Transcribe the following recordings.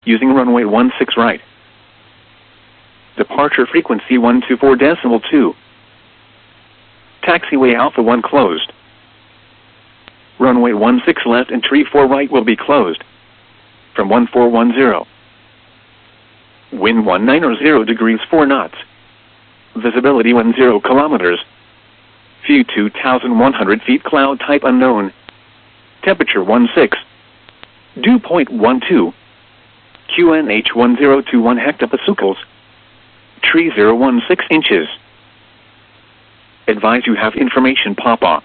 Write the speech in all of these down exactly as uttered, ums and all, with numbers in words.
Using runway one six right. Departure frequency one two four decimal two. Taxiway Alpha one closed. Runway one six left and tree four right will be closed. From one four one zero. Wind one nine zero degrees four knots. Visibility one zero kilometers. View two thousand one hundred feet, cloud type unknown. Temperature one six. Dew point one two. Q N H one zero two one hectopascals. Tree zero one six inches. Advise you have information pop-off.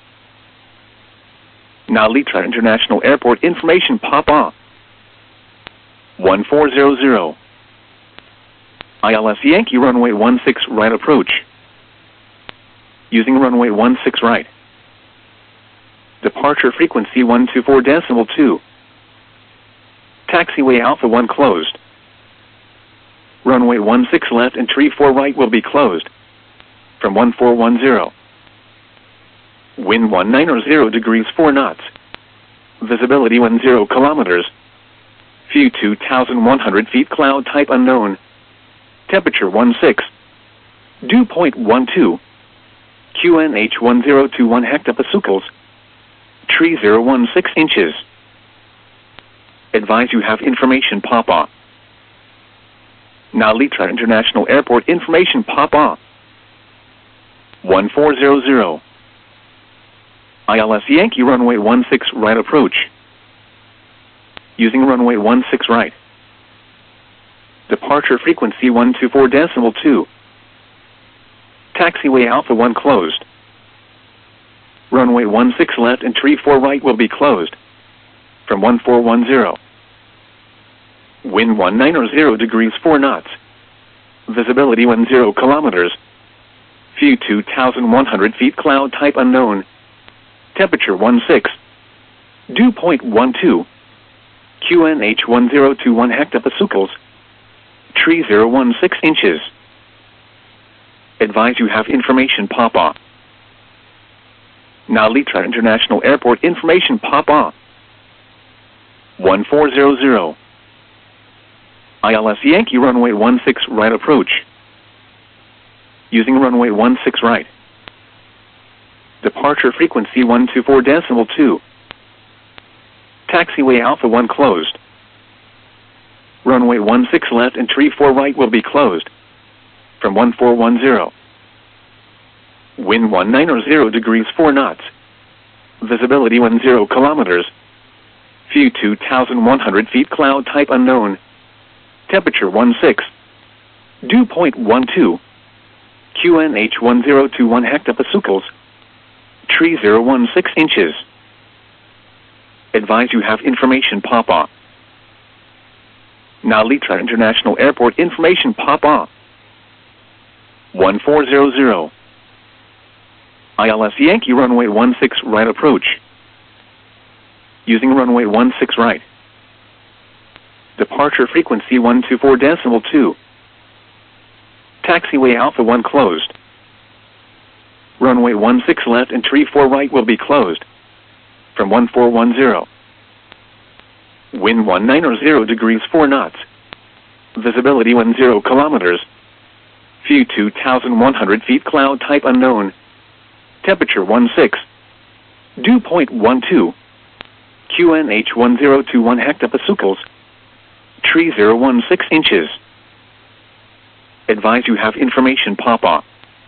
Now Litra International Airport information pop-off. one four zero zero. I L S Yankee runway one six right approach. Using runway one six right. Departure frequency one two four decimal two. Taxiway Alpha one closed. Runway one six left and tree four right will be closed. From one four one zero. Wind one nine zero degrees four knots. Visibility one zero kilometers. View two thousand one hundred feet, cloud type unknown. Temperature one six. Dew point one two. Q N H one zero two one hectopascals. Tree zero one six inches. Advise you have information pop-off. Now Litra International Airport information pop-off. one four zero zero. I L S Yankee runway one six right approach. Using runway one six right. Departure frequency one two four decimal two. Taxiway Alpha one closed. Runway one six left and tree four right will be closed. From one four one zero. Wind one nine zero degrees four knots. Visibility one zero kilometers. View two thousand one hundred feet, cloud type unknown. Temperature one six. Dew point one two. Q N H one zero two one hectopascals. Tree zero one six inches. Advise you have information pop-off. Now Litra International Airport information pop-off. one four zero zero. I L S Yankee runway one six right approach. Using runway one six right. Departure frequency one two four decimal two. Taxiway Alpha one closed. Runway one six left and tree four right will be closed. From one four one zero. Wind one nine zero degrees four knots. Visibility one zero kilometers. View two thousand one hundred feet, cloud type unknown. Temperature one six. Dew point one two. Q N H one zero two one hectopascals. Tree zero one six inches. Advise you have information pop-off. Now Litra International Airport information pop-off. one four zero zero. I L S Yankee runway one six right approach. Using runway one six right. Departure frequency one two four decimal two. Taxiway Alpha one closed. Runway one six left and tree four right will be closed. From one four one zero. Wind one nine zero degrees four knots. Visibility one zero kilometers. View two thousand one hundred feet, cloud type unknown. Temperature one six. Dew point one two. Q N H one zero two one hectopascals. Tree zero one six inches. Advise you have information pop-off.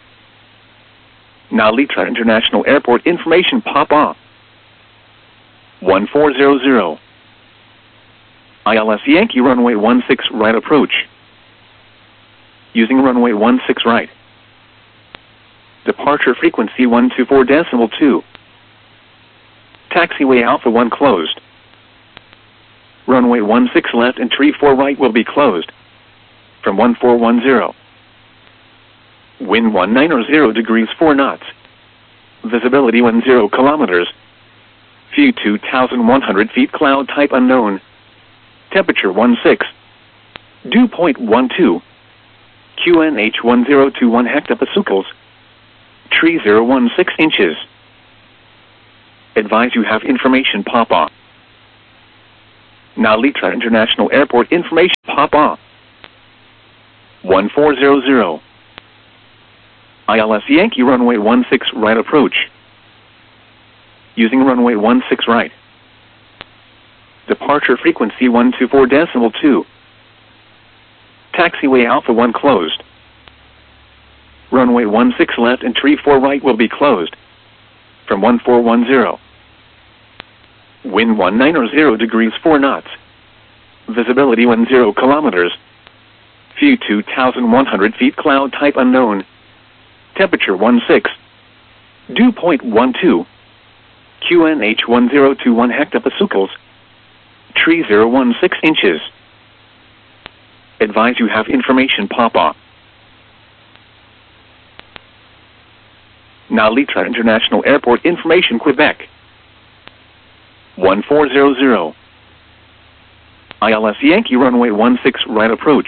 Now Litra International Airport information pop-off. one four zero zero. I L S Yankee runway one six right approach. Using runway one six right. Departure frequency one two four decimal two. Taxiway Alpha one closed. Runway one six left and tree four right will be closed. From one four one zero. Wind one nine zero degrees four knots. Visibility one zero kilometers. View two thousand one hundred feet, cloud type unknown. Temperature one six. Dew point one two. Q N H one zero two one hectopascals. Tree zero one six inches. Advise you have information pop-off. Now Litra International Airport information Papa. one four zero zero. I L S Yankee runway one six right approach. Using runway one six right. Departure frequency one two four decimal two. Taxiway Alpha one closed. Runway one six left and tree four right will be closed. From one four one zero. Wind one nine zero degrees four knots. Visibility one zero kilometers. View two thousand one hundred feet, cloud type unknown. Temperature one six. Dew point one two. Q N H one zero two one hectopascals. Tree zero one six inches. Advise you have information Papa. Now Litra International Airport information Quebec. one four zero zero. I L S Yankee runway one six right approach.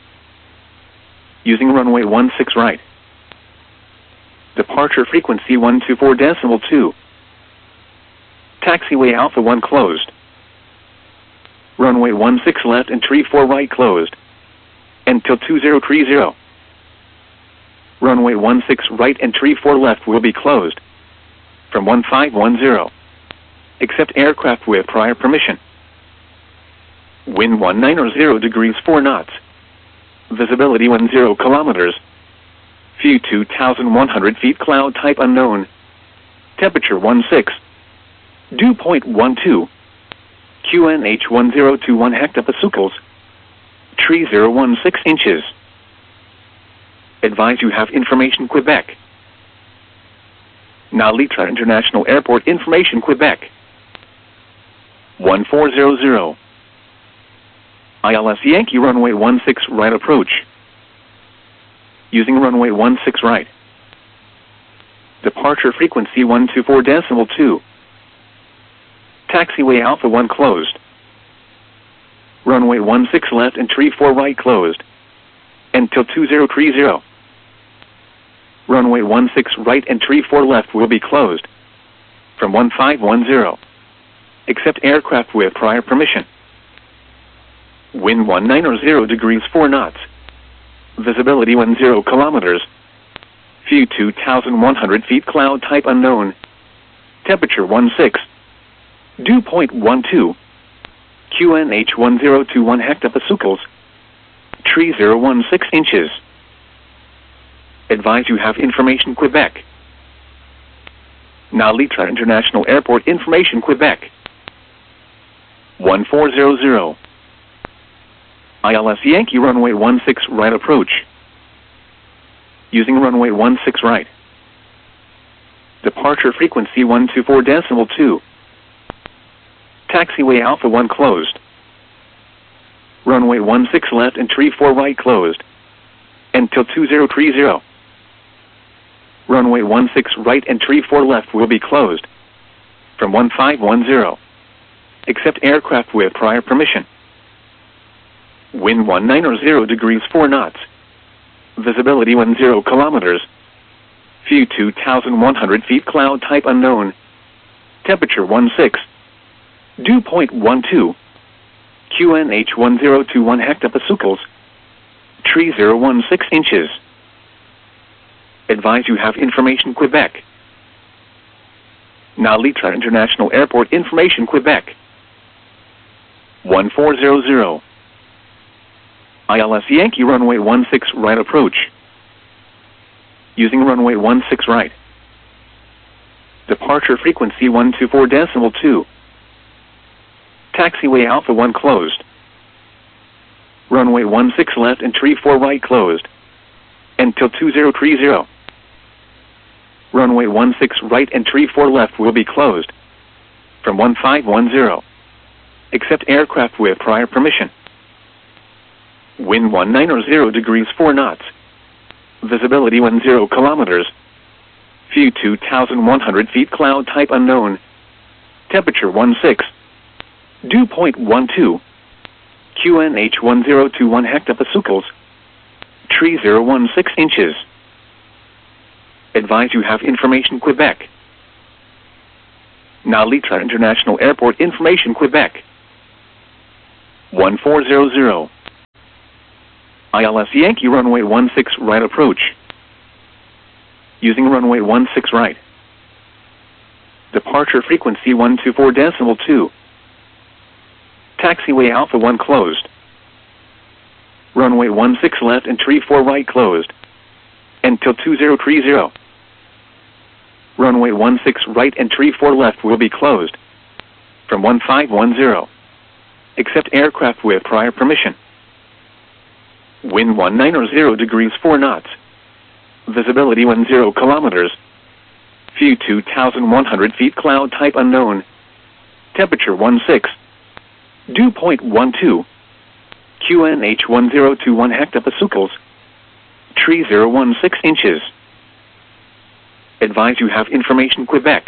Using runway one six right. Departure frequency one two four decimal two. Taxiway Alpha one closed. Runway one six left and tree four right closed. Until two zero three zero. Runway one six right and tree four left will be closed. From one five one zero. Except aircraft with prior permission. Wind one nine zero degrees four knots. Visibility one zero kilometers. View two thousand one hundred feet, cloud type unknown. Temperature one six. Dew point one two. Q N H one zero two one hectopascals. Tree zero one six inches. Advise you have information Quebec. Now Litra International Airport information Quebec. one four zero zero. I L S Yankee runway one six right approach. Using runway one six right. Departure frequency one two four decimal two. Taxiway Alpha one closed. Runway one six left and tree four right closed. Until two zero three zero. Runway one six right and tree four left will be closed. From one five one zero. Except aircraft with prior permission. Wind one nine zero degrees four knots. Visibility one zero kilometers. View two thousand one hundred feet, cloud type unknown. Temperature one six. Dew point one two. Q N H one zero two one hectopascals. Tree zero one six inches. Advise you have information Quebec. Now Litra International Airport information Quebec. one four zero zero. I L S Yankee runway one six right approach. Using runway one six right. Departure frequency one two four decimal two. Taxiway Alpha one closed. Runway one six left and tree four right closed. Until two zero three zero. Runway one six right and tree four left will be closed. From one five one zero. Except aircraft with prior permission. Wind one nine zero degrees four knots. Visibility one zero kilometers. View two thousand one hundred feet, cloud type unknown. Temperature one six. Dew point one two. Q N H one zero two one hectopascals. Tree zero one six inches. Advise you have information Quebec. Now Litra International Airport information Quebec. one four zero zero. I L S Yankee runway one six right approach. Using runway one six right. Departure frequency one two four decimal two. Taxiway Alpha one closed. Runway one six left and tree four right closed. Until two zero three zero. Runway one six right and tree four left will be closed. From one five one zero. Except aircraft with prior permission. Wind one nine zero degrees four knots. Visibility one zero kilometers. View two thousand one hundred feet, cloud type unknown. Temperature one six. Dew point one two. Q N H one zero two one hectopascals. Tree zero one six inches. Advise you have information Quebec. Now Litra International Airport information Quebec. one four zero zero. I L S Yankee runway one six right approach. Using runway one six right. Departure frequency one two four decimal two. Taxiway Alpha one closed. Runway one six left and tree four right closed. Until two zero three zero. Runway one six right and tree four left will be closed. From one five one zero. Accept aircraft with prior permission. Wind one nine zero degrees four knots. Visibility one zero kilometers. View two thousand one hundred feet, cloud type unknown. Temperature one six. Dew point one two. Q N H one zero two one hectopascals. Tree zero one six inches. Advise you have information Quebec.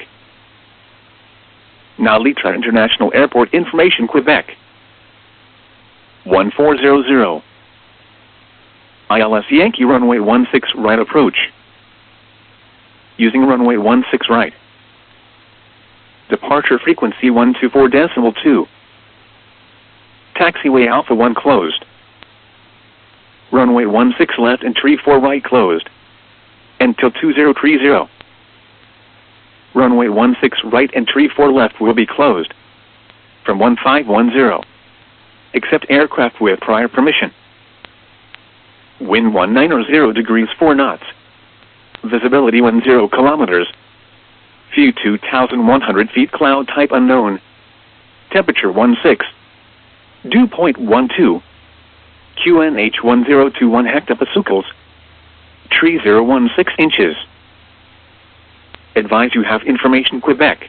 Now Litra International Airport information Quebec. one four zero zero. I L S Yankee runway one six right approach. Using runway one six right. Departure frequency one two four decimal two. Taxiway Alpha one closed. Runway one six left and tree four right closed. Until two zero three zero. Runway one six right and tree four left will be closed. From one five one zero. Accept aircraft with prior permission. Wind one nine zero degrees four knots. Visibility one zero kilometers. View two thousand one hundred feet, cloud type unknown. Temperature one six. Dew point one two. Q N H one zero two one hectopascals. Tree zero one six inches. Advise you have information Quebec.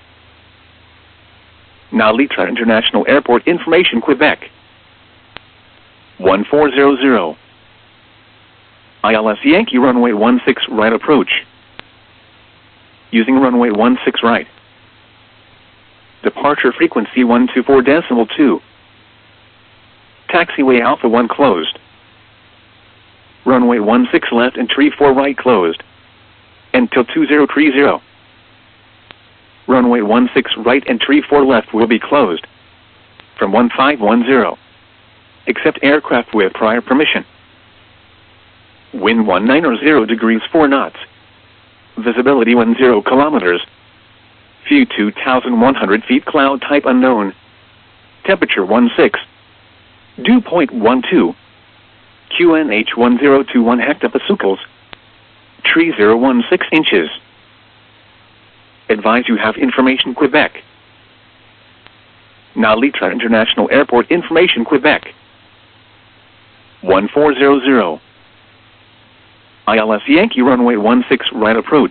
Now Litra International Airport information Quebec. one four zero zero. I L S Yankee runway one six right approach. Using runway one six right. Departure frequency one two four decimal two. Taxiway Alpha one closed. Runway one six left and tree four right closed. Until two zero three zero. Runway one six right and tree four left will be closed. From one five one zero. Accept aircraft with prior permission. Wind one nine zero degrees four knots. Visibility one zero kilometers. View two thousand one hundred feet, cloud type unknown. Temperature one six. Dew point one two. Q N H one zero two one hectopascals. Tree zero one six inches. Advise you have information Quebec. Now Litra International Airport information Quebec. one four zero zero. I L S Yankee runway one six right approach.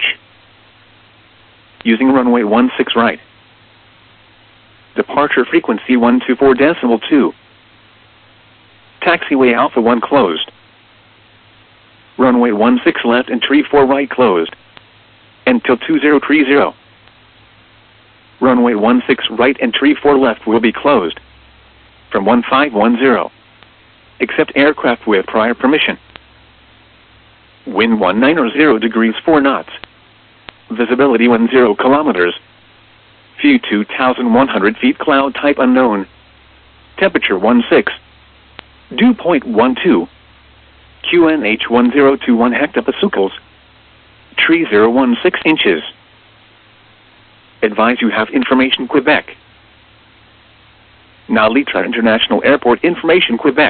Using runway one six right. Departure frequency one two four decimal two. Taxiway Alpha one closed. Runway one six left and tree four right closed. Until two zero three zero. Runway one six right and tree four left will be closed. From one five one zero. Accept aircraft with prior permission. Wind one nine zero degrees four knots. Visibility one zero kilometers. View two thousand one hundred feet, cloud type unknown. Temperature one six. Dew point one two. Q N H one zero two one hectopascals. Tree zero one six inches. Advise you have information Quebec. Now Litra International Airport information Quebec.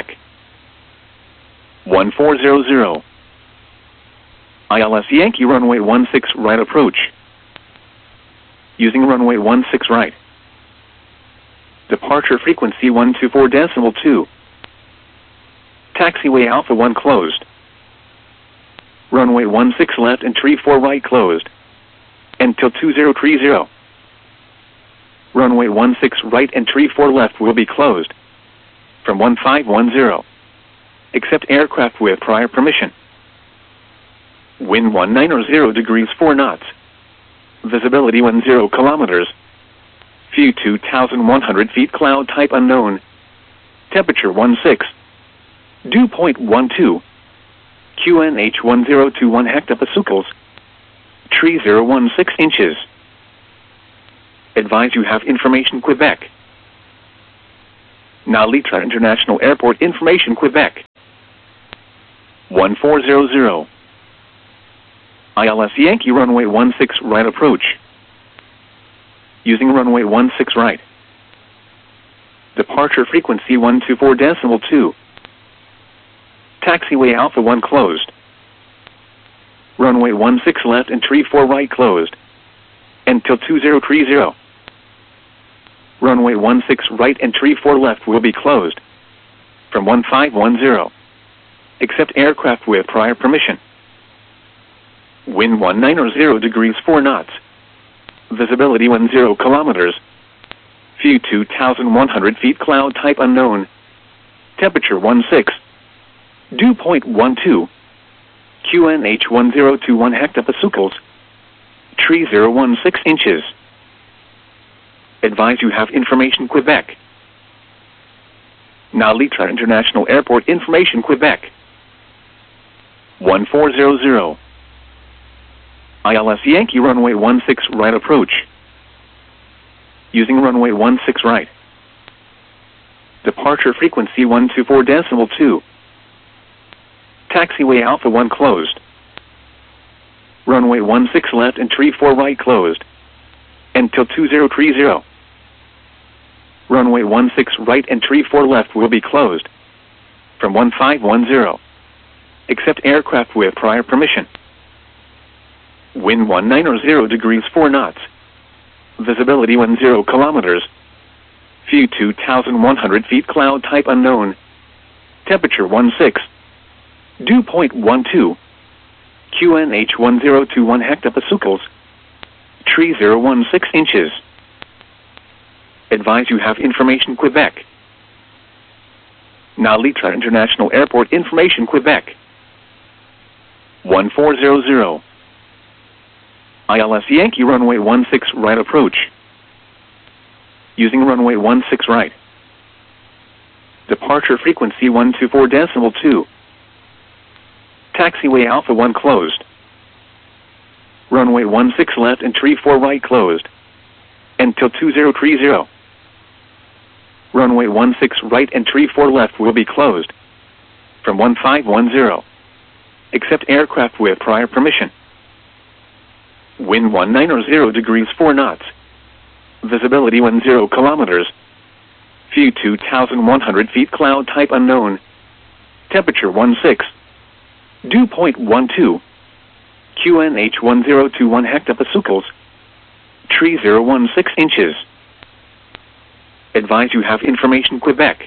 one four zero zero. I L S Yankee runway one six right approach. Using runway one six right. Departure frequency one two four decimal two. Taxiway Alpha one closed. Runway one six left and tree four right closed. Until two zero three zero. Runway one six right and tree four left will be closed. From one five one zero. Accept aircraft with prior permission. Wind one nine zero degrees four knots. Visibility one zero kilometers. View two thousand one hundred feet, cloud type unknown. Temperature one six. Dew point one two. Q N H one zero two one hectopascals. Tree zero one six inches. Advise you have information Quebec. Nalitra International Airport information, Quebec. one four zero zero. I L S Yankee runway one six right approach. Using runway one six right. Departure frequency one two four decimal two. Taxiway Alpha one closed. Runway one six left and tree four right closed. Until two zero three zero. Runway one six right and tree four left will be closed. From one five one zero. Except aircraft with prior permission. Wind one nine zero degrees four knots. Visibility one zero kilometers. View two thousand one hundred feet, cloud type unknown. Temperature one six. Dew point one two. Q N H one zero two one hectopascals. Tree zero one six inches. Advise you have information, Quebec. Nalitra International Airport information, Quebec. one four zero zero. I L S Yankee runway one six right approach. Using runway one six right. Departure frequency one two four decimal two. Taxiway Alpha one closed. Runway one six left and tree four right closed. Until two zero three zero. Runway one six right and tree four left will be closed. From one five one zero. Except aircraft with prior permission. Wind one nine zero degrees four knots. Visibility one zero kilometers. View two thousand one hundred feet, cloud type unknown. Temperature one six. Dew point one two. Q N H one zero two one hectopascals. Tree zero one six inches. Advise you have information, Quebec. Nalitra International Airport information, Quebec. one four zero zero. I L S Yankee runway one six right approach. Using runway one six right. Departure frequency one two four decimal two. Taxiway Alpha one closed. Runway one six left and tree four right closed. Until two zero three zero. Runway one six right and tree four left will be closed. From one five one zero. Except aircraft with prior permission. Wind one nine zero degrees four knots. Visibility one zero kilometers. View two thousand one hundred feet, cloud type unknown. Temperature one six. Dew point one two. Q N H one zero two one hectopascals. Tree zero one six inches. Advise you have information, Quebec.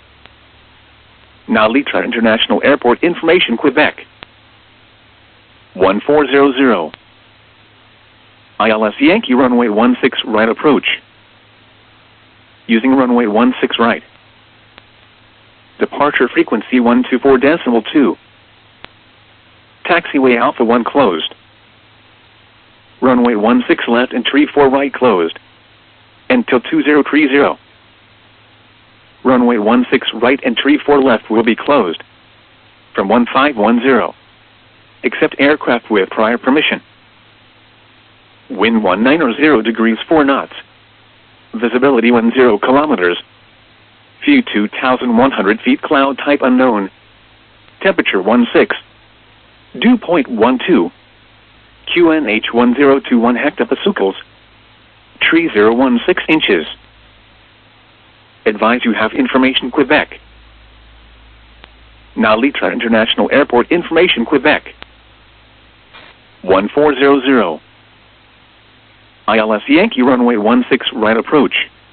Nalitra International Airport information, Quebec. one four zero zero. I L S Yankee runway one six right approach. Using runway one six right. Departure frequency one two four decimal two. Taxiway Alpha one closed. Runway one six left and tree four right closed. Until two zero three zero. Runway one six right and tree four left will be closed. From one five one zero. Except aircraft with prior permission. Wind one nine zero degrees four knots. Visibility one zero kilometers. View two thousand one hundred feet, cloud type unknown. Temperature one six. Dew point one two. Q N H one zero two one hectopascals. Tree zero one six inches. Advise you have information, Quebec. Nalitra International Airport information, Quebec. one four zero zero. I L S Yankee runway one six right approach.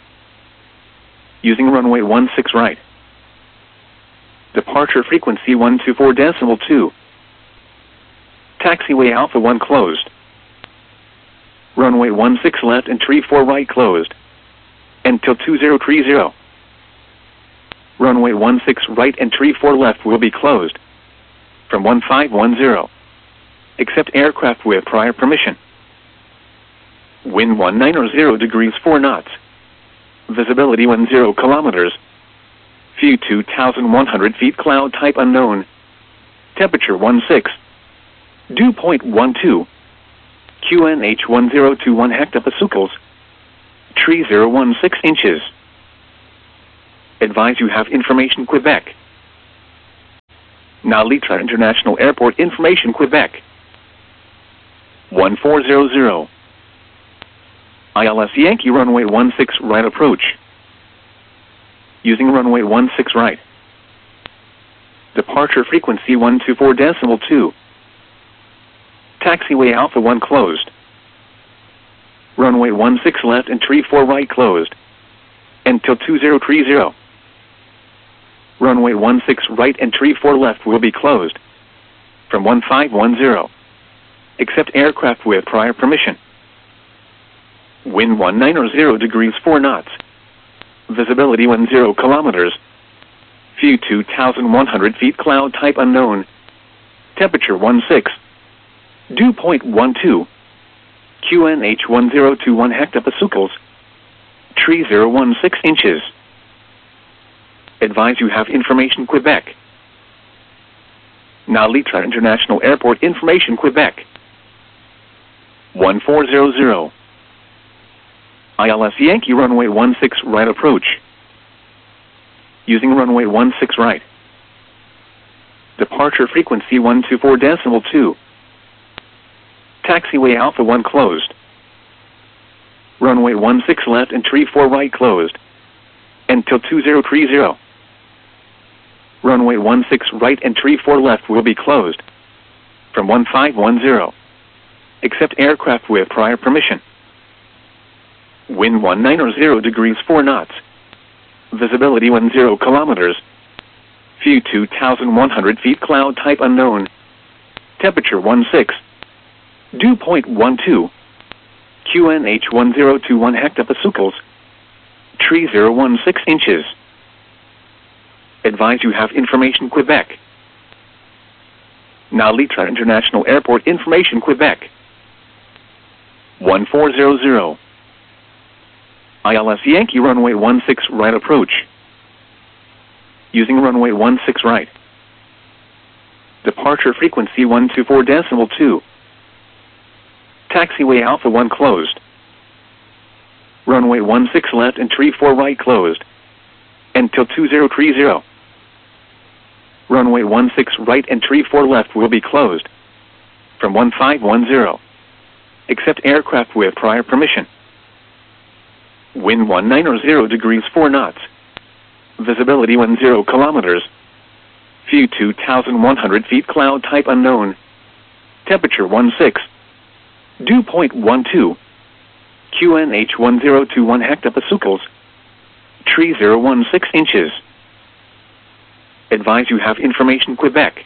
Using runway one six right. Departure frequency one two four decimal two. Taxiway Alpha one closed. Runway one six left and tree four right closed. Until two zero three zero. Runway one six right and tree four left will be closed. From one five one zero. Except aircraft with prior permission. Wind one nine zero degrees four knots. Visibility one zero kilometers. View two thousand one hundred feet, cloud type unknown. Temperature one six. Dew point one two. Q N H one zero two one hectopascals. Tree zero one six inches. Advise you have information Quebec. Now Litra International Airport information Quebec. one four zero zero. I L S Yankee runway one six right approach. Using runway one six right. Departure frequency one two four decimal two. Taxiway Alpha one closed. Runway one six left and tree four right closed. Until two zero three zero. Runway one six right and tree four left will be closed. From one five one zero. Except aircraft with prior permission. Wind one nine zero degrees four knots. Visibility one zero kilometers. View two thousand one hundred feet, cloud type unknown. Temperature one six. Dew point one two. Q N H one zero two one hectopascals. Tree zero one six inches. Advise you have information Quebec. Now Litra International Airport information Quebec. one four zero zero. I L S Yankee runway one six right approach. Using runway one six right. Departure frequency one two four decimal two. Taxiway Alpha one closed. Runway one six left and tree four right closed. Until two zero three zero. Runway one six right and tree four left will be closed. From one five one zero. Except aircraft with prior permission. Wind one nine zero degrees four knots. Visibility one zero kilometers. View two thousand one hundred feet, cloud type unknown. Temperature one six. Dew point one two. Q N H one zero two one hectopascals. Tree zero one six inches. Advise you have information Quebec. Now Litra International Airport information Quebec. one four zero zero. I L S Yankee runway one six right approach. Using runway one six right. Departure frequency one two four decimal two. Taxiway Alpha one closed. Runway one six left and tree four right closed. Until two zero three zero. Runway one six right and tree four left will be closed. From one five one zero. Except aircraft with prior permission. Wind one nine zero degrees four knots. Visibility one zero kilometers. View two thousand one hundred feet, cloud type unknown. Temperature one six. Dew point one two. Q N H one zero two one hectopascals. Tree zero one six inches. Advise you have information Quebec.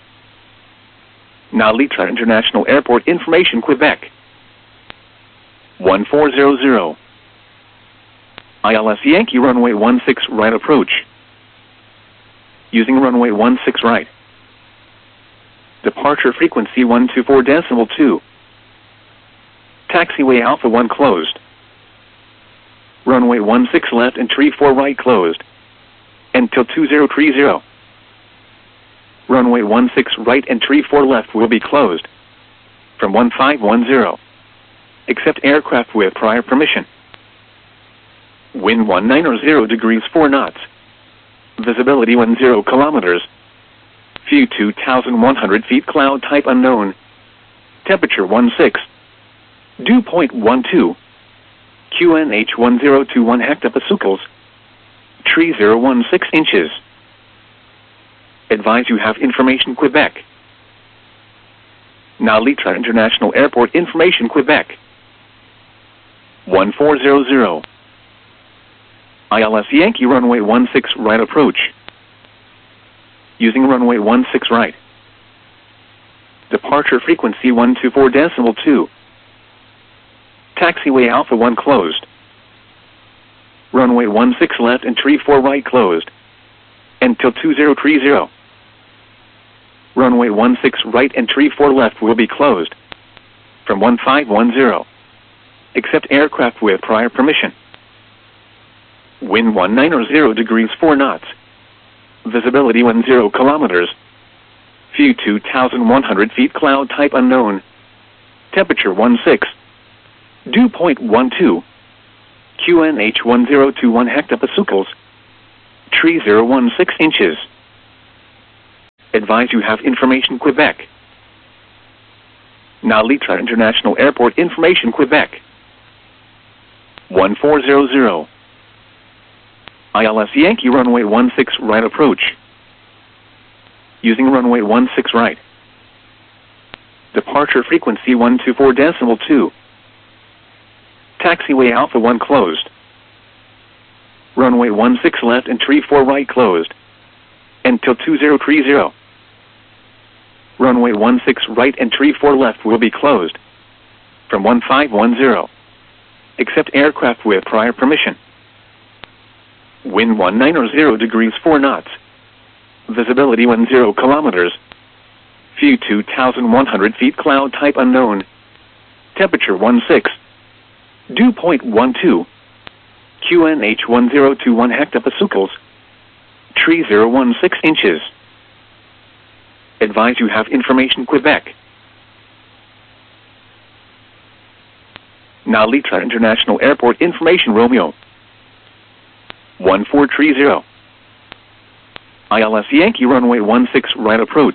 Now Litra International Airport information Quebec. one four zero zero. I L S Yankee runway one six right approach. Using runway one six right. Departure frequency one two four decimal two. Taxiway Alpha one closed. Runway one six left and tree four right closed. Until two zero three zero. Runway one six right and tree four left will be closed. From one five one zero. Except aircraft with prior permission. Wind one nine zero degrees four knots. Visibility one zero kilometers. View two thousand one hundred feet, cloud type unknown. Temperature one six. Dew point one two. Q N H one zero two one hectopascals. Tree zero one six inches. Advise you have information Quebec. Now Litra International Airport information Quebec. one four zero zero. I L S Yankee runway one six right approach. Using runway one six right. Departure frequency one two four decimal two. Taxiway Alpha one closed. Runway one six left and tree four right closed. Until two zero three zero. Runway one six right and tree four left will be closed. From one five one zero. Except aircraft with prior permission. Wind one nine zero degrees four knots. Visibility one zero kilometers. View two thousand one hundred feet, cloud type unknown. Temperature one six. Dew point one two. Q N H one zero two one hectopascals. Tree zero one six inches. Advise you have information Quebec. Now Litra International Airport information Quebec. one four zero zero. I L S Yankee runway one six right approach. Using runway one six right. Departure frequency one two four decimal two. Taxiway Alpha one closed. Runway one six left and tree four right closed. Until two zero three zero. Runway one six right and tree four left will be closed. From one five one zero. Except aircraft with prior permission. Wind one nine zero degrees four knots. Visibility one zero kilometers. View two thousand one hundred feet cloud type unknown. Temperature one six. Dew point one two. Q N H one zero two one hectopascals. Tree zero one six inches. Advise you have information Quebec. Now Litra International Airport information Romeo. one four three zero. I L S Yankee runway one six right approach.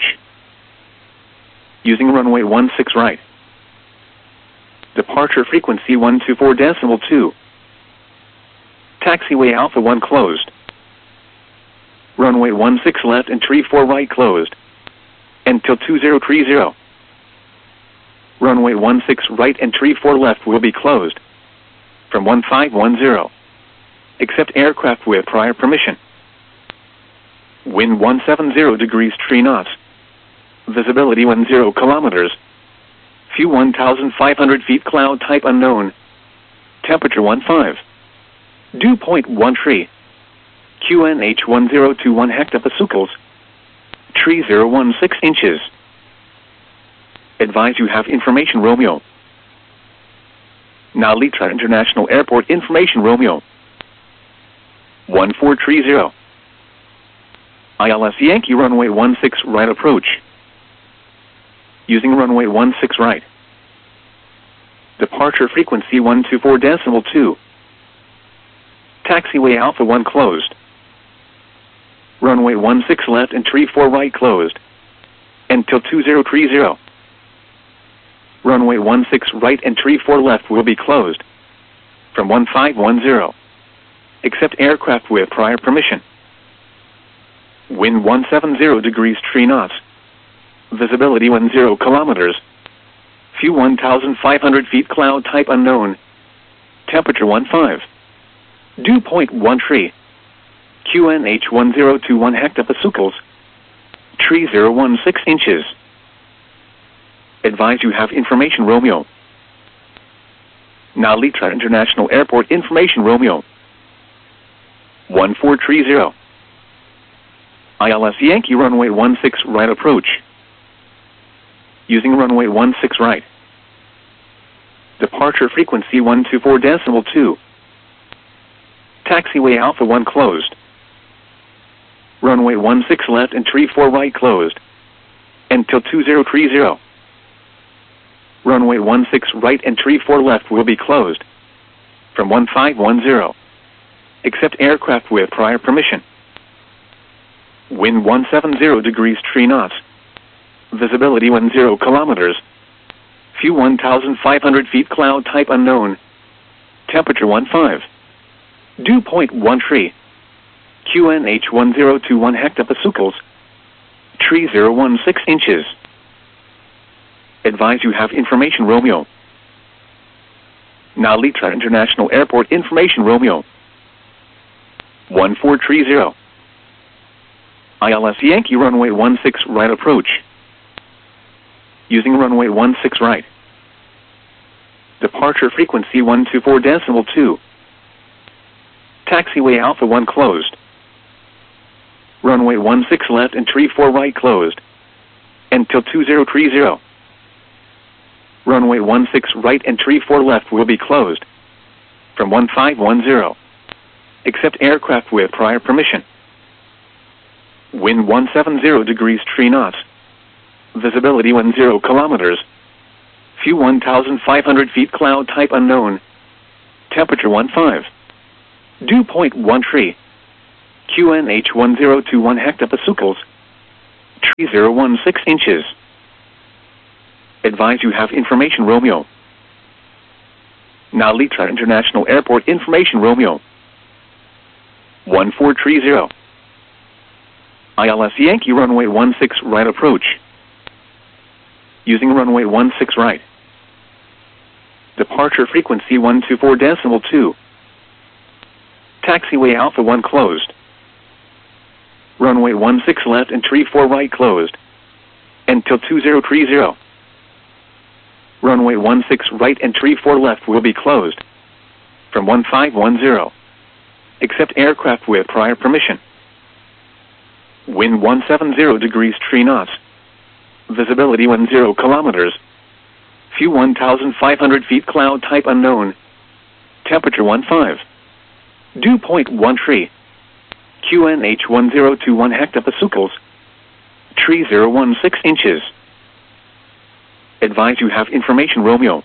Using runway one six right. Departure frequency one two four decimal two. Taxiway Alpha one closed. Runway one six left and tree four right closed. Until two zero three zero. Runway one six right and tree four left will be closed. From one five one zero. Except aircraft with prior permission. Wind one seven zero degrees three knots. Visibility one zero kilometers. View one thousand five hundred feet cloud type unknown. Temperature one five. Dew point one three. Q N H one zero two one hectopascals. Tree zero one six inches. Advise you have information Romeo. Now Litra International Airport information Romeo. one four three zero. I L S Yankee runway one six right approach. Using runway one six right. Departure frequency one two four decimal two. Taxiway Alpha one closed. Runway one six left and tree four right closed. Until two zero three zero. Runway one six right and tree four left will be closed. From one five one zero. Except aircraft with prior permission. Wind one seven zero degrees three knots. Visibility one zero kilometers. View one thousand five hundred feet cloud type unknown. Temperature one five. Dew point one three. Q N H one zero two one hectopascals. Tree zero one six inches. Advise you have information Romeo. Now Litra International Airport information Romeo. one four three zero. I L S Yankee runway one six right approach. Using runway one six right. Departure frequency one two four decimal two. Taxiway Alpha one closed. Runway one six left and tree four right closed. Until two zero three zero. Runway one six right and tree four left will be closed. From one five one zero. Except aircraft with prior permission. Wind one seven zero degrees three knots. Visibility one zero kilometers. View one thousand five hundred feet cloud type unknown. Temperature one five. Dew point one three. Q N H one zero two one hectopascals. Tree zero one six inches. Advise you have information Romeo. Now Litra International Airport information Romeo. one four three zero. I L S Yankee runway one six right approach. Using runway one six right. Departure frequency one two four decimal two. Taxiway Alpha one closed. Runway one six left and tree four right closed. Until two zero three zero. Runway one six right and tree four left will be closed. From one five one zero. Except aircraft with prior permission. Wind one seven zero degrees three knots. Visibility one zero kilometers. View one thousand five hundred feet cloud type unknown. Temperature one five. Dew point one three. Q N H one zero two one hectopascals. Tree zero one six inches. Advise you have information Romeo. Nalitra International Airport information Romeo. one four three zero. I L S Yankee runway one six right approach. Using runway one six right. Departure frequency one two four decimal two. Taxiway Alpha one closed. Runway one six left and tree four right closed. Until two zero three zero. Runway one six right and tree four left will be closed. From one five one zero. Except aircraft with prior permission. Wind one seven zero degrees three knots. Visibility one zero kilometers. View one thousand five hundred feet cloud type unknown. Temperature one five. Dew point one three. Q N H one zero two one hectopascals. Tree zero one six inches. Advise you have information Romeo.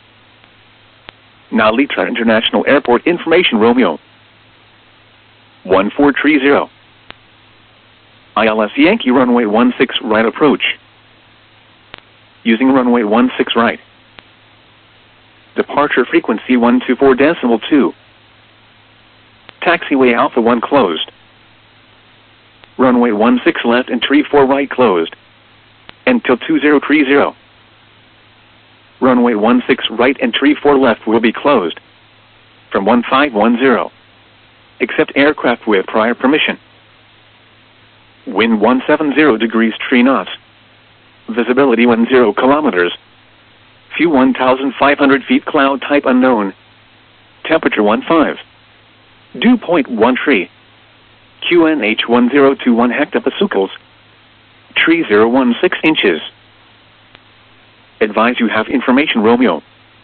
Nalitra International Airport information Romeo. one four three zero. I L S Yankee runway one six right approach. Using runway one six right. Departure frequency one two four decimal two. Taxiway Alpha one closed. Runway one six left and tree four right closed. Until two zero three zero. Runway one six right and tree four left will be closed. From one five one zero. Except aircraft with prior permission. Wind one seven zero degrees three knots. Visibility one zero kilometers. View one thousand five hundred feet cloud type unknown. Temperature one five. Dew point one three. Q N H one zero two one hectopascals. Tree zero one six inches. Advise you have information Romeo.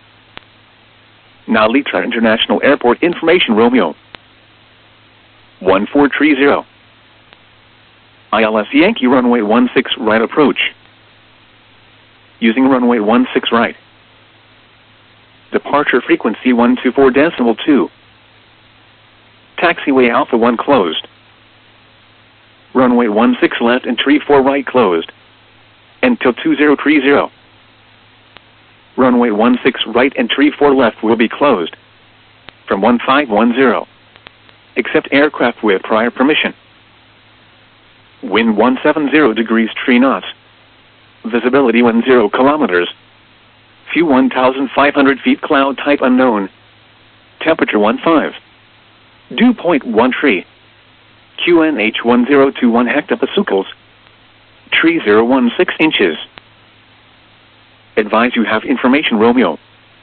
Nalitra International Airport information Romeo. one four three zero. I L S Yankee runway one six right approach. Using runway one six right. Departure frequency one two four decimal two. Taxiway Alpha one closed. Runway one six left and tree four right closed. Until two zero three zero. Runway one six right and tree four left will be closed. From one five one zero. Except aircraft with prior permission. Wind one seven zero degrees three knots. Visibility one zero kilometers. View one thousand five hundred feet cloud type unknown. Temperature one five. Dew point one three. Q N H one zero two one hectopascals. Tree zero one six inches. Advise you have information Romeo.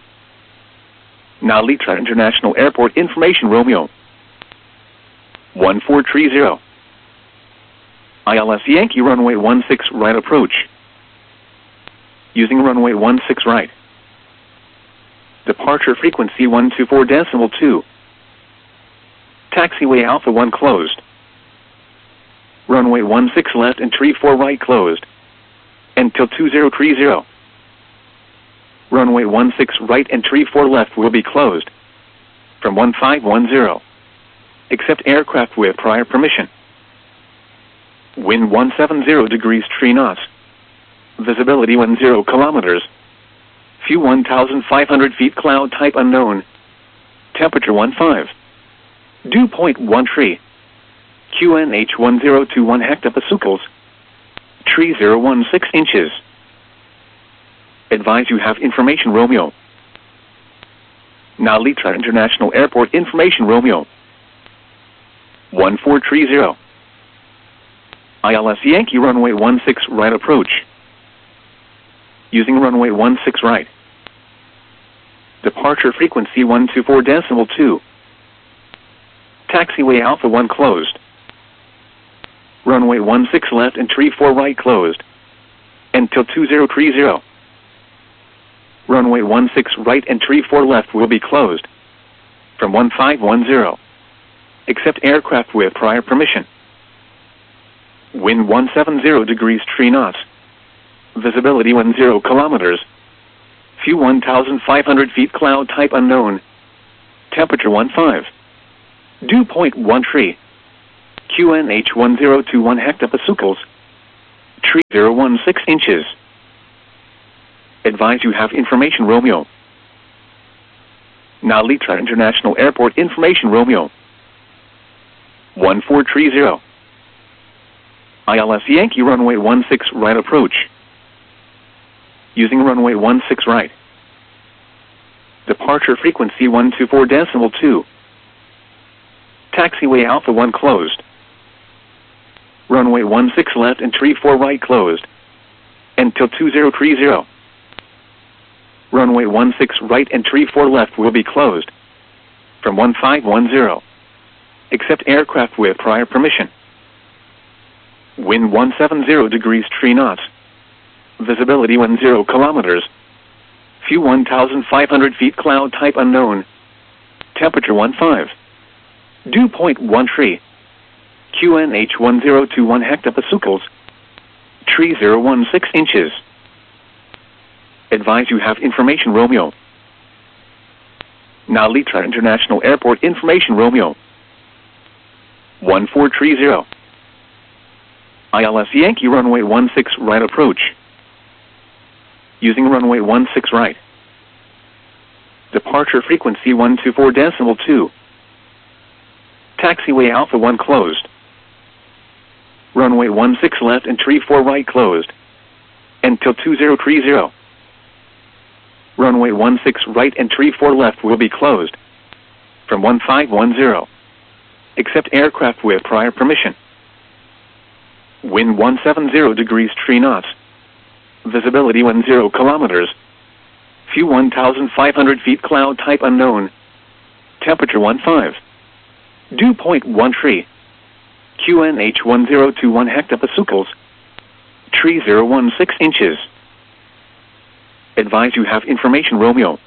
Nalitra International Airport information Romeo. one four three zero. I L S Yankee runway one six right approach. Using runway one six right. Departure frequency one two four decimal two. Taxiway Alpha one closed. Runway one six left and tree four right closed. Until two zero three zero. Runway one six right and tree four left will be closed. From one five one zero. Except aircraft with prior permission. Wind one seven zero degrees three knots. Visibility one zero kilometers. View one thousand five hundred feet cloud type unknown. Temperature one five. Dew point one three. Q N H one zero two one hectopascals. Tree zero one six inches. Advise you have information Romeo. Nalitra International Airport information Romeo. one four three zero. I L S Yankee runway one six right approach. Using runway one six right. Departure frequency one two four decimal two. Taxiway Alpha one closed. Runway one six left and tree four right closed. Until two zero three zero. Runway one six right and tree four left will be closed. From one five one zero. Except aircraft with prior permission. Wind one seven zero degrees three knots. Visibility one zero kilometers. View one thousand five hundred feet cloud type unknown. Temperature one five. Dew point one three. Q N H one zero two one hectopascals. Tree zero one six inches. Advise you have information Romeo. Now Litra International Airport information Romeo. one four three zero. I L S Yankee runway one six right approach. Using runway one six right. Departure frequency one two four decimal two. Taxiway Alpha one closed. Runway one six left and three four right closed. Until two zero three zero. Runway one six right and three four left will be closed. From one five one zero. Except aircraft with prior permission. Wind one seven zero degrees three knots. Visibility one zero kilometers. View one thousand five hundred feet cloud type unknown. Temperature one five. Dew point one three. Q N H one zero two one hectopascals. Tree zero one six inches. Advise you have information Romeo. Now Litra International Airport information Romeo. one four three zero. I L S Yankee runway one six right approach. Using runway one six right. Departure frequency one two four decimal two. Taxiway Alpha one closed. Runway one six left and three four right closed. Until two zero three zero. Runway one six right and three four left will be closed. From one five one zero. Except aircraft with prior permission. Wind one seven zero degrees three knots. Visibility one zero kilometers. View one thousand five hundred feet cloud type unknown. Temperature one five. Dew point one three. Q N H one zero two one hectopascals. Tree zero one six inches. Advise you have information Romeo.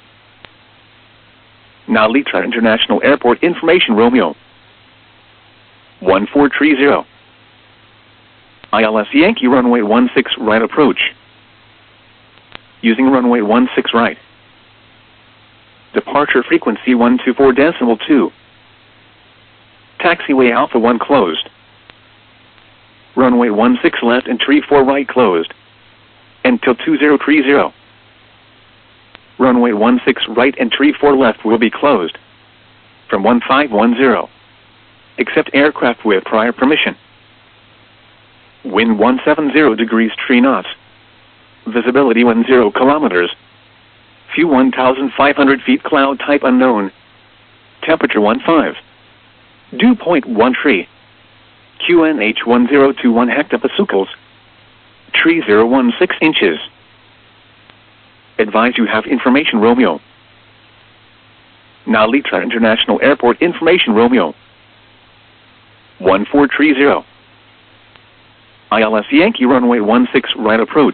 Now Litra International Airport information Romeo. one four three zero. I L S Yankee runway one six right approach. Using runway one six right. Departure frequency one two four decimal two. Taxiway Alpha one closed. Runway one six left and three four right closed. Until two zero three zero. Runway one six right and three four left will be closed. From one five one zero. Except aircraft with prior permission. Wind one seven zero degrees three knots. Visibility one zero kilometers. View one thousand five hundred feet cloud type unknown. Temperature one five. Dew point one three. Q N H one zero two one hectopascals. Tree zero one six inches. Advise you have information Romeo. Now Litra International Airport information Romeo. one four three zero. I L S Yankee runway one six right approach.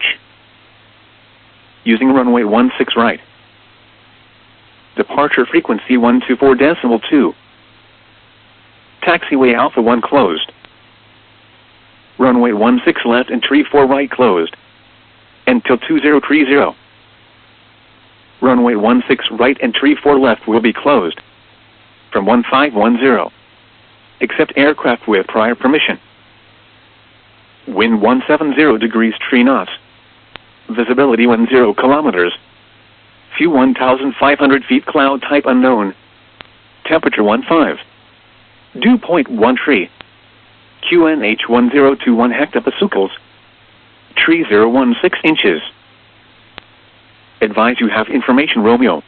Using runway one six right. Departure frequency one two four decimal two. Taxiway Alpha one closed. Runway one six left and three four right closed. Until two zero three zero. Runway one six right and three four left will be closed. From one five one zero. Except aircraft with prior permission. Wind one seven zero degrees three knots. Visibility one zero kilometers. View one thousand five hundred feet cloud type unknown. Temperature one five. Dew point one three. Q N H one zero two one hectopascals. Tree zero one six inches. Advise you have information Romeo.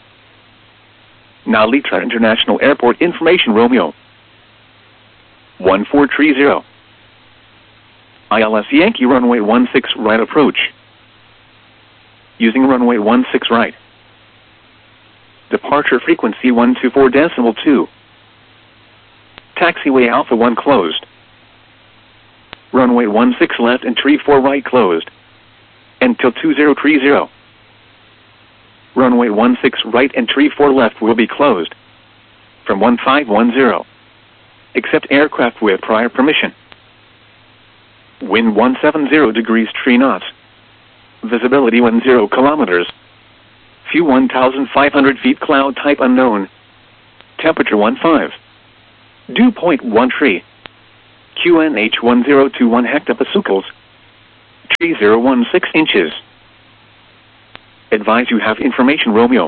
Now Litra International Airport information Romeo. one four three zero. I L S Yankee runway one six right approach. Using runway one six right. Departure frequency one two four decimal two. Taxiway Alpha one closed. Runway one six left and three four right closed. Until two zero three zero. Runway one six right and three four left will be closed. From one five one zero. Except aircraft with prior permission. Wind one seven zero degrees three knots. Visibility one zero kilometers. View one thousand five hundred feet cloud type unknown. Temperature one five. Dew point one three. Q N H one zero two one hectopascals. Tree zero one six inches. Advise you have information Romeo.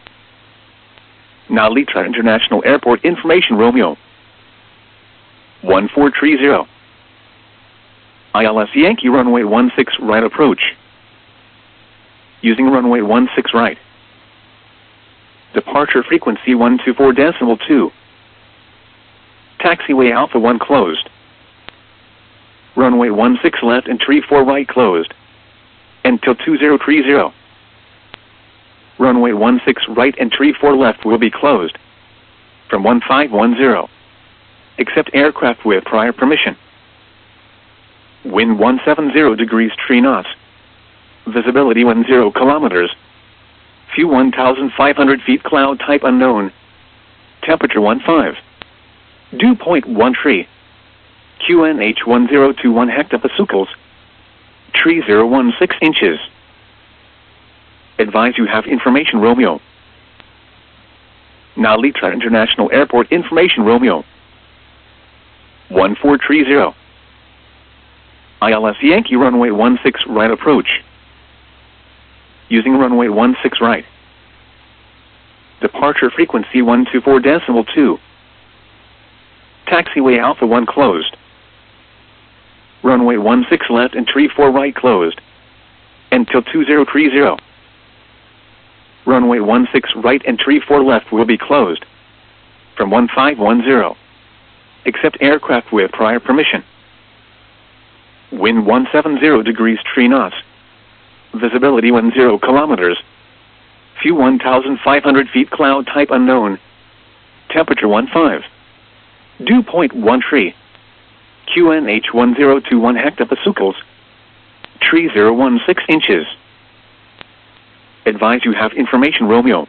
Nalitra International Airport information Romeo. one four three zero. I L S Yankee runway one six right approach. Using runway one six right. Departure frequency one two four decimal two. Taxiway Alpha one closed. Runway one six left and tree four right closed. Until two zero three zero. Runway one six right and tree four left will be closed. From one five one zero. Except aircraft with prior permission. Wind one seven zero degrees three knots. Visibility one zero kilometers. View one thousand five hundred feet cloud type unknown. Temperature one five. Dew point one three. Q N H one zero two one hectopascals. Tree zero one six inches. Advise you have information Romeo. Nalitra International Airport information Romeo. one four three zero. I L S Yankee runway one six right approach. Using runway one six right. Departure frequency one two four decimal two. Taxiway Alpha one closed. Runway one six left and tree four right closed. Until two zero three zero. Runway one six right and tree four left will be closed. From one five one zero. Except aircraft with prior permission. Wind one seven zero degrees three knots. Visibility one zero kilometers. View one thousand five hundred feet cloud type unknown. Temperature one five. Dew point one three. Q N H one zero two one hectopascals. Tree zero one six inches. Advise you have information Romeo.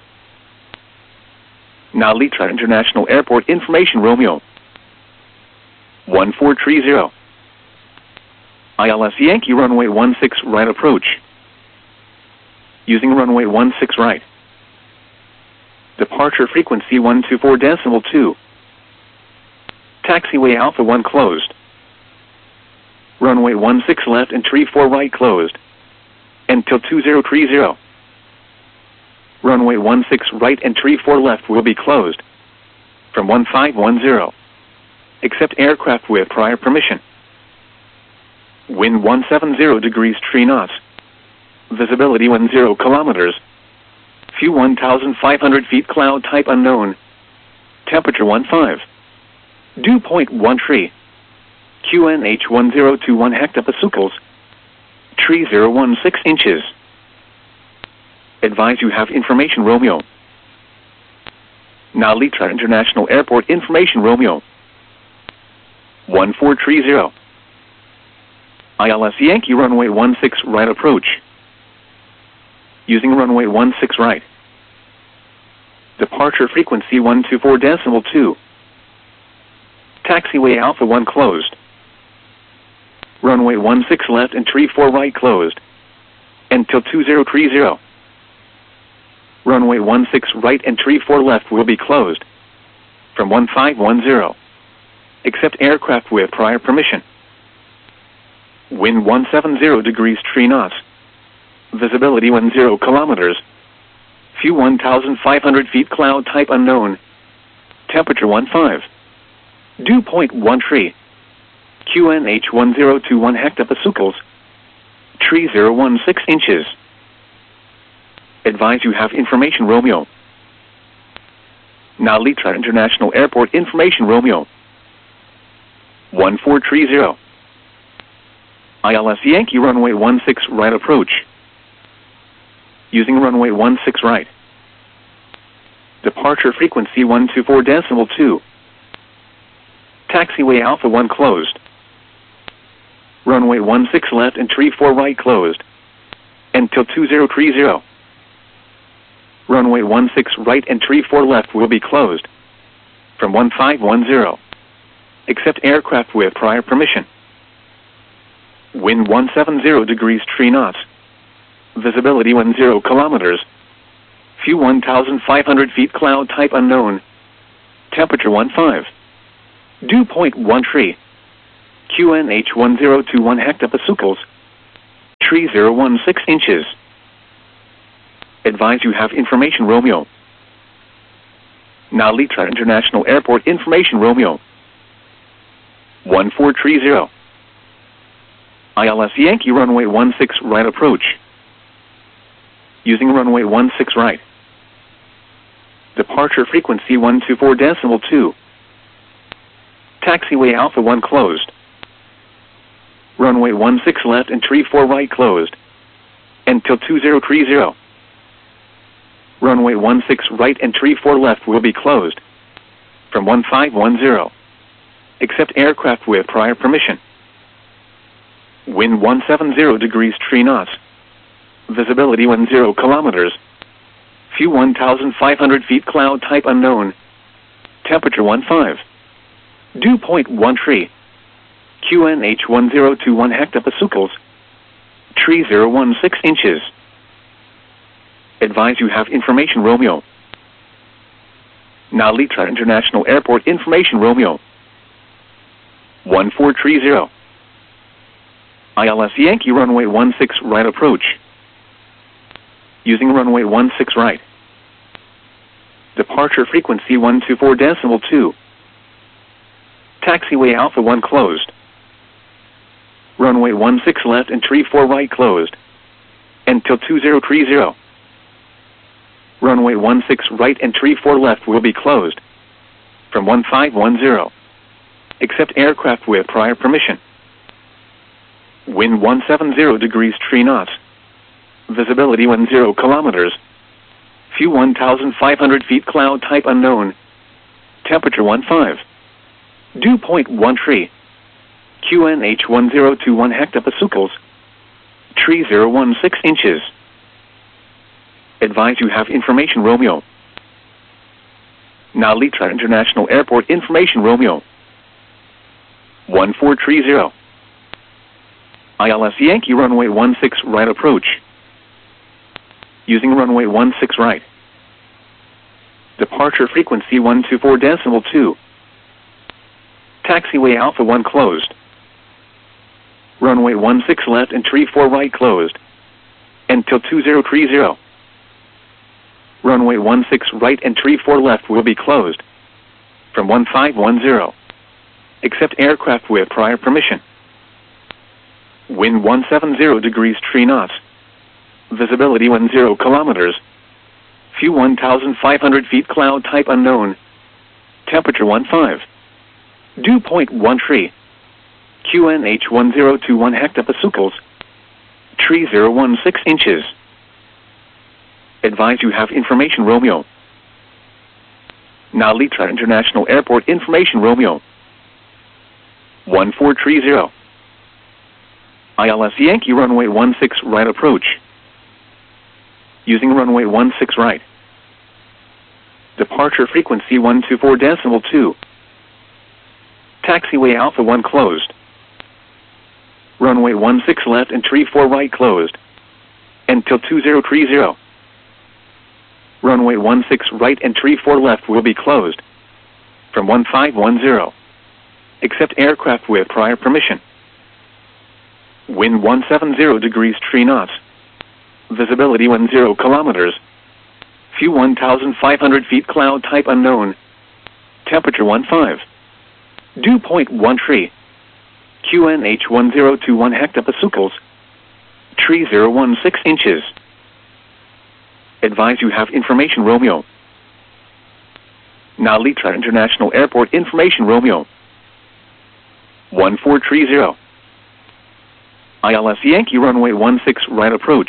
Nalitra International Airport information Romeo. one four three zero. I L S Yankee runway one six right approach. Using runway one six right. Departure frequency one two four decimal two. Taxiway Alpha one closed. Runway one six left and tree four right closed. Until two zero three zero. Runway one six right and tree four left will be closed. From one five one zero. Except aircraft with prior permission. Wind one seven zero degrees three knots. Visibility one zero kilometers. View one thousand five hundred feet cloud type unknown. Temperature one five. Dew point one three. Q N H one zero two one hectopascals. Tree zero one six inches. Advise you have information Romeo. Nalitra International Airport information Romeo. one four three zero. I L S Yankee runway one six right approach. Using runway one six right. Departure frequency one two four decimal two. Taxiway Alpha one closed. Runway one six left and tree four right closed. Until two zero three zero. Runway one six right and tree four left will be closed. From one five one zero. Except aircraft with prior permission. Wind one seven zero degrees three knots. Visibility one zero kilometers. View one thousand five hundred feet cloud type unknown. Temperature one five. Dew point one three. Q N H one zero two one hectopascals. Tree zero one six inches. Advise you have information Romeo. Nalitra International Airport information Romeo. one four three zero. I L S Yankee runway one six right approach. Using runway one six right. Departure frequency one two four decimal two. Taxiway Alpha one closed. Runway one six left and tree four right closed. Until two zero three zero. Runway one six right and tree four left will be closed. From one five one zero. Except aircraft with prior permission. Wind one seven zero degrees three knots. Visibility one zero kilometers. View one thousand five hundred feet cloud type unknown. Temperature one five. Dew point one three. Q N H one zero two one hectopascals. Tree zero one six inches. Advise you have information Romeo. Now Litra International Airport information Romeo. one four three zero. I L S Yankee runway one six right approach. Using runway one six right. Departure frequency one two four decimal two. Taxiway Alpha one closed. Runway one six left and tree four right closed. Until two zero three zero. Runway one six right and tree four left will be closed. From one five one zero. Except aircraft with prior permission. Wind one seven zero degrees three knots. Visibility one zero kilometers. View one thousand five hundred feet cloud type unknown. Temperature one five. Dew point one three. Q N H one zero two one hectopascals. Tree zero one six inches. Advise you have information Romeo. Now Litra International Airport information Romeo. one four three zero. I L S Yankee runway one six right approach. Using runway one six right. Departure frequency one two four decimal two. Taxiway Alpha one closed. Runway one six left and tree four right closed. Until two zero three zero. Runway one six right and tree four left will be closed. From one five one zero. Except aircraft with prior permission. Wind one seven zero degrees three knots. Visibility one zero kilometers. View one thousand five hundred feet cloud type unknown. Temperature one five. Dew point one three. Q N H one zero two one hectopascals. Tree zero one six inches. Advise you have information Romeo. Now Litra International Airport information Romeo. one four three zero. I L S Yankee runway one six right approach. Using runway one six right. Departure frequency one two four decimal two. Taxiway Alpha one closed. Runway one six left and tree four right closed. Until two zero three zero. Runway one six right and tree four left will be closed. From one five one zero. Except aircraft with prior permission. Wind one seven zero degrees three knots. Visibility one zero kilometers. View one thousand five hundred feet cloud type unknown. Temperature one five. Dew point one three. Q N H one zero two one hectopascals. Tree zero one six inches. Advise you have information Romeo. Now Litra International Airport information Romeo. one four three zero. I L S Yankee runway one six right approach. Using runway one six right. Departure frequency one two four decimal two. Taxiway Alpha one closed. Runway one six left and tree four right closed. Until two zero three zero. Runway one six right and tree four left will be closed. From one five one zero. Except aircraft with prior permission. Wind one seven zero degrees three knots. Visibility one zero kilometers. View one thousand five hundred feet cloud type unknown. Temperature one five. Dew point one three. Q N H one zero two one hectopascals. Tree zero one six inches. Advise you have information Romeo. Now Litra International Airport information Romeo. one four three zero. I L S Yankee runway one six right approach.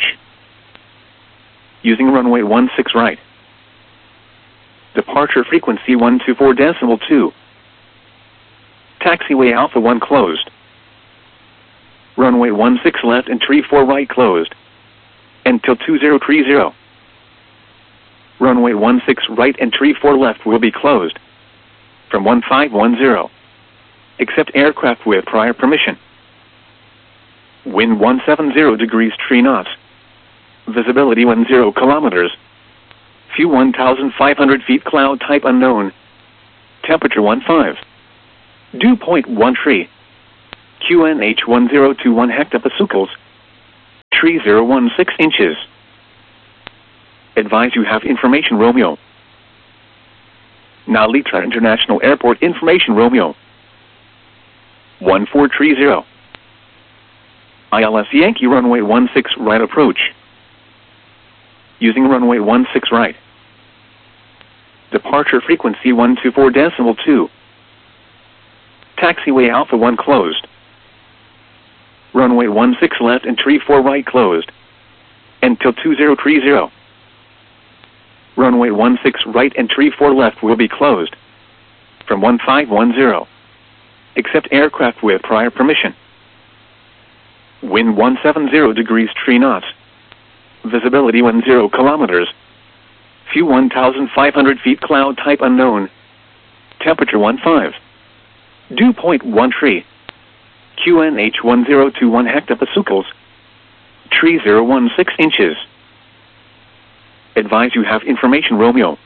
Using runway one six right. Departure frequency one two four decimal two. Taxiway Alpha one closed. Runway one six left and tree four right closed. Until two zero three zero. Runway one six right and tree four left will be closed. From one five one zero. Except aircraft with prior permission. Wind one seven zero degrees three knots. Visibility one zero kilometers. View one thousand five hundred feet cloud type unknown. Temperature one five. Dew point one three. Q N H one zero two one hectopascals. Tree zero one six inches. Advise you have information Romeo. Nalita International Airport information Romeo. one four three zero. I L S Yankee runway one six right approach. Using runway one six right. Departure frequency one two four decimal two. Taxiway Alpha one closed. Runway one six left and three four right closed. Until two zero three zero. Runway one six right and three four left will be closed. From one five one zero. Except aircraft with prior permission. Wind one seven zero degrees three knots. Visibility one zero kilometers. View one thousand five hundred feet cloud type unknown. Temperature one five. Dew point one three. Q N H one zero two one hectopascals. Tree zero one six inches. Advise you have information Romeo.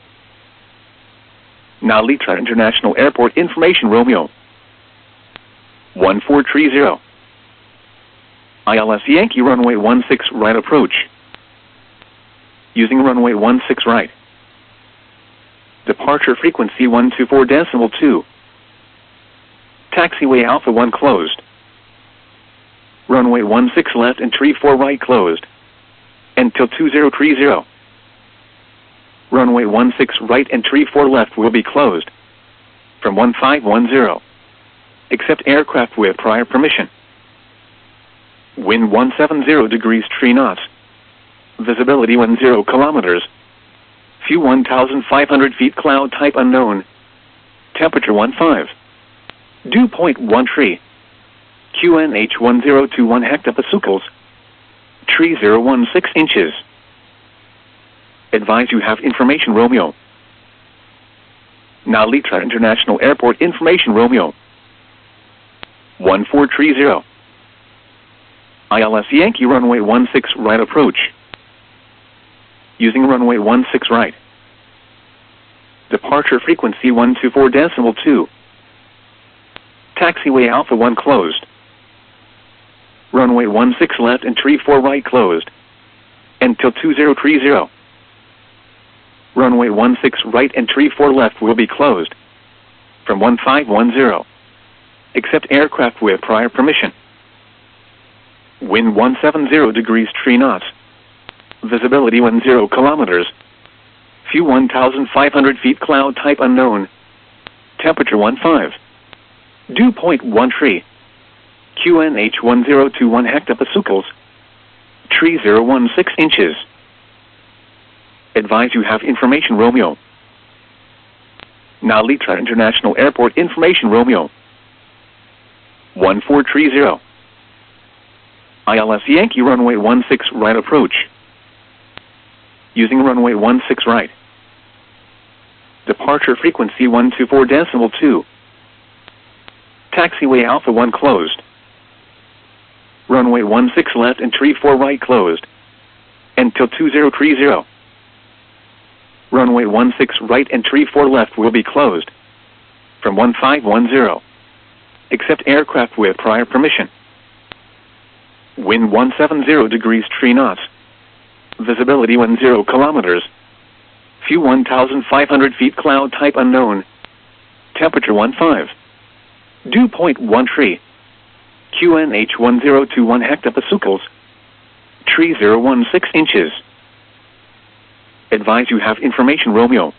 Nalita International Airport information Romeo. one four three zero. I L S Yankee runway one six right approach. Using runway one six right. Departure frequency one two four decimal two. Taxiway Alpha one closed. Runway one six left and three four right closed. Until two zero three zero. Runway one six right and three four left will be closed. From one five one zero. Except aircraft with prior permission. Wind one seven zero degrees three knots. Visibility one zero kilometers. View one thousand five hundred feet cloud type unknown. Temperature one five. Dew point one three. Q N H one zero two one hectopascals. Tree zero one six inches. Advise you have information Romeo. Nalita International Airport information Romeo. one four three zero. I L S Yankee runway one six right approach. Using runway one six right. Departure frequency one two four decimal two. Taxiway Alpha one closed. Runway one six left and three four right closed. Until two zero three zero. Runway one six right and three four left will be closed. From one five one zero. Except aircraft with prior permission. Wind one seven zero degrees three knots. Visibility one zero kilometers. View one thousand five hundred feet cloud type unknown. Temperature one five. Dew point one three. Q N H one zero two one hectopascals. Tree zero one six inches. Advise you have information Romeo. Nalita International Airport information Romeo. one four three zero. I L S Yankee runway one six right approach. Using runway one six right. Departure frequency one two four decimal two. Taxiway Alpha one closed. Runway one six left and three four right closed. Until two zero three zero. Runway one six right and three four left will be closed. From one five one zero. Except aircraft with prior permission. Wind one seven zero degrees three knots. Visibility one zero kilometers. View one thousand five hundred feet cloud type unknown. Temperature one five. Dew point one three. Q N H one zero two one hectopascals. Tree zero one six inches. Advise you have information Romeo.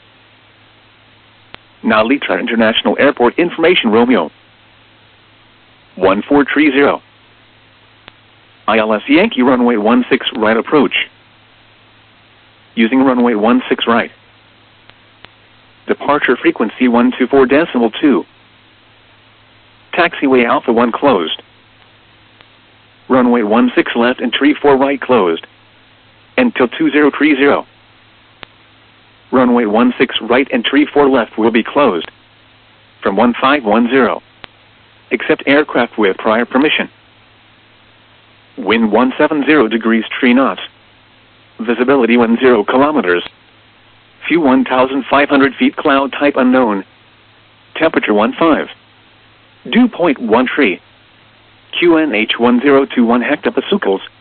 Nalita International Airport information Romeo. one four three zero. I L S Yankee runway one six right approach. Using runway one six right. Departure frequency one two four decimal two. Taxiway Alpha one closed. Runway one six left and three four right closed. Until two zero three zero. Runway one six right and three four left will be closed. From one five one zero. Except aircraft with prior permission. Wind one seven zero degrees three knots. Visibility one zero kilometers. View one thousand five hundred feet cloud type unknown. Temperature one five. Dew point one three. Q N H one zero two one hectopascals,